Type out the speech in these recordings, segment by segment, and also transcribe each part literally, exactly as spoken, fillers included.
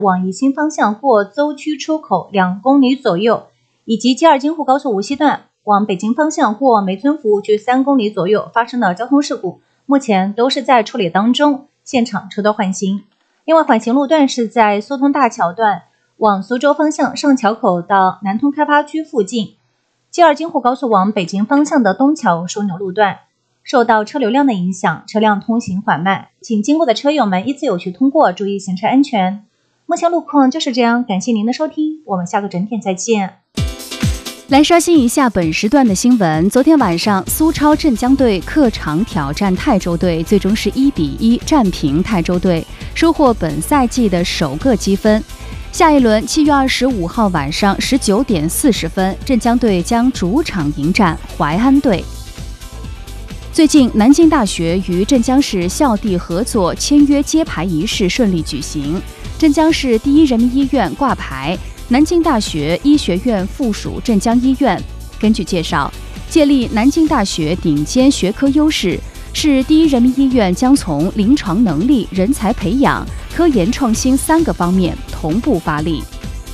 往宜兴方向过邹区出口两公里左右，以及京二京沪高速无锡段往北京方向过梅村服务区三公里左右发生的交通事故，目前都是在处理当中，现场车道换行。另外，缓行路段是在苏通大桥段往苏州方向上桥口到南通开发区附近，京二京沪高速往北京方向的东桥枢纽路段受到车流量的影响，车辆通行缓慢，请经过的车友们依次有序通过，注意行车安全。目前路况就是这样，感谢您的收听，我们下个整点再见。 来刷新一下本时段的新闻。昨天晚上，苏超镇江队客场挑战泰州队，最终是一比一战平泰州队，收获本赛季的首个积分。下一轮七月二十五号晚上十九点四十分，镇江队将主场迎战淮安队。最近，南京大学与镇江市校地合作签约揭牌仪式顺利举行，镇江市第一人民医院挂牌，南京大学医学院附属镇江医院。根据介绍，借力南京大学顶尖学科优势，市第一人民医院将从临床能力、人才培养、科研创新三个方面同步发力。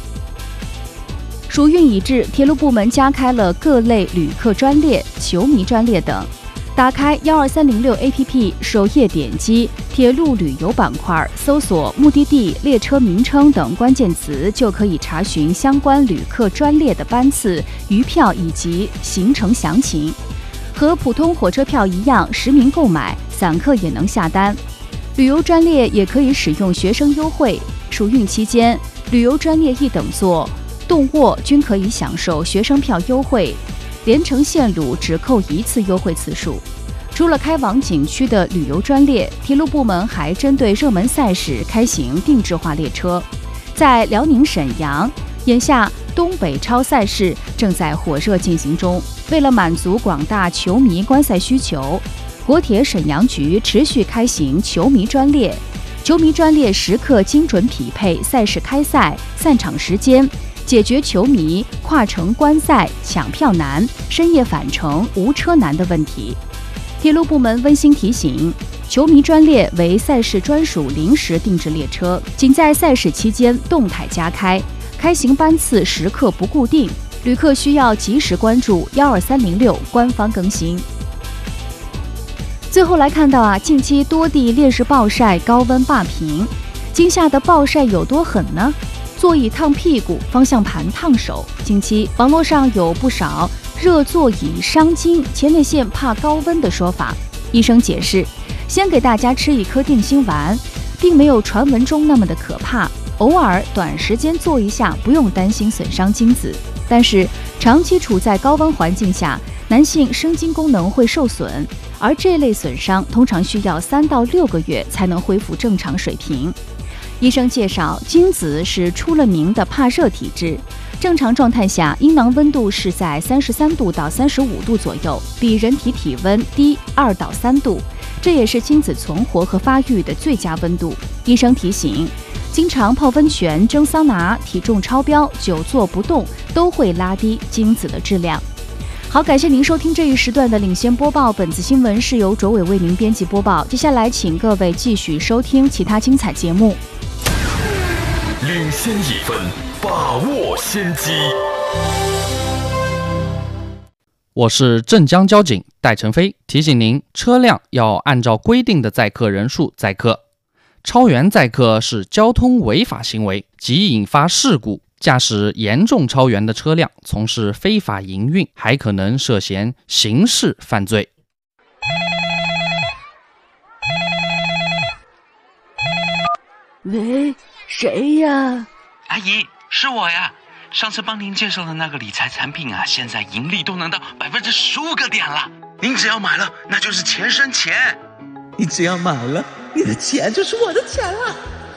暑运已至，铁路部门加开了各类旅客专列、球迷专列等。打开幺二三零六 A P P， 首页点击铁路旅游板块，搜索目的地、列车名称等关键词，就可以查询相关旅客专列的班次、余票以及行程详情。和普通火车票一样，实名购买，散客也能下单。旅游专列也可以使用学生优惠，暑运期间，旅游专列一等座、动卧均可以享受学生票优惠。连程线路只扣一次优惠次数。除了开往景区的旅游专列，铁路部门还针对热门赛事开行定制化列车。在辽宁沈阳，眼下东北超赛事正在火热进行中。为了满足广大球迷观赛需求，国铁沈阳局持续开行球迷专列。球迷专列时刻精准匹配赛事开赛、散场时间，解决球迷跨城观赛抢票难、深夜返程无车难的问题。铁路部门温馨提醒，球迷专列为赛事专属临时定制列车，仅在赛事期间动态加开，开行班次时刻不固定，旅客需要及时关注幺二三零六官方更新。最后来看到啊，近期多地烈日暴晒，高温霸屏，今夏的暴晒有多狠呢？座椅烫屁股，方向盘烫手。近期网络上有不少热座椅伤筋、前列腺怕高温的说法。医生解释，先给大家吃一颗定心丸，并没有传闻中那么的可怕，偶尔短时间做一下，不用担心损伤精子。但是长期处在高温环境下，男性生精功能会受损，而这类损伤通常需要三到六个月才能恢复正常水平。医生介绍，精子是出了名的怕热体质，正常状态下，阴囊温度是在三十三度到三十五度左右，比人体体温低二到三度，这也是精子存活和发育的最佳温度。医生提醒，经常泡温泉、蒸桑拿、体重超标、久坐不动，都会拉低精子的质量。好，感谢您收听这一时段的领先播报，本次新闻是由卓伟为您编辑播报。接下来请各位继续收听其他精彩节目。 领先一分，把握先机。 我是镇江交警戴成飞，提醒您，车辆要按照规定的载客人数载客，超员载客是交通违法行为，即引发事故。驾驶严重超员的车辆从事非法营运，还可能涉嫌刑事犯罪。 喂，谁呀？ 阿姨，是我呀。上次帮您介绍的那个理财产品啊，现在盈利都能到百分之十五个点了。您只要买了，那就是钱生钱。 你只要买了，你的钱就是我的钱了。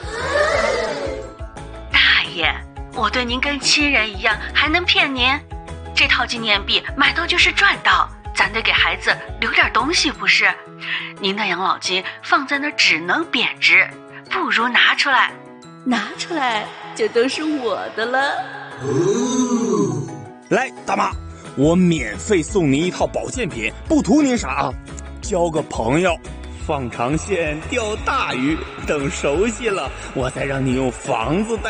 大爷，我对您跟亲人一样，还能骗您？这套纪念币买到就是赚到，咱得给孩子留点东西不是？您的养老金放在那儿只能贬值，不如拿出来，拿出来就都是我的了。 哦，来，大妈，我免费送您一套保健品，不图您啥啊，交个朋友。 放长线钓大鱼，等熟悉了，我再让你用房子代